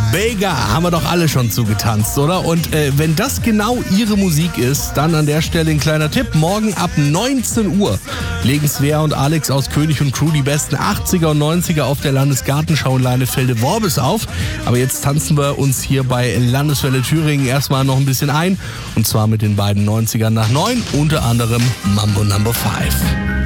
Bega haben wir doch alle schon zugetanzt, oder? Und wenn das genau Ihre Musik ist, dann an der Stelle ein kleiner Tipp. Morgen ab 19 Uhr legen Svea und Alex aus König und Crew die besten 80er und 90er auf der Landesgartenschau in Leinefelde-Worbis auf. Aber jetzt tanzen wir uns hier bei Landeswelle Thüringen erstmal noch ein bisschen ein. Und zwar mit den beiden 90ern nach 9, unter anderem Mambo No. 5.